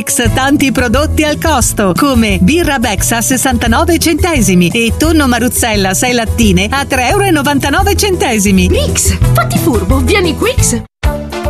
Tanti prodotti al costo, come birra Bex a 69 centesimi e tonno Maruzzella 6 lattine a 3,99 euro. Rix, fatti furbo, vieni Quix!